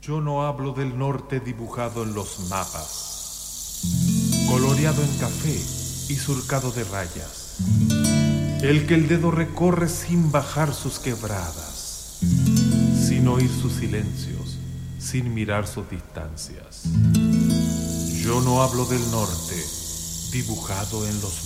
Yo no hablo del norte dibujado en los mapas, coloreado en café y surcado de rayas, el que el dedo recorre sin bajar sus quebradas, sin oír sus silencios, sin mirar sus distancias. Yo no hablo del norte dibujado en los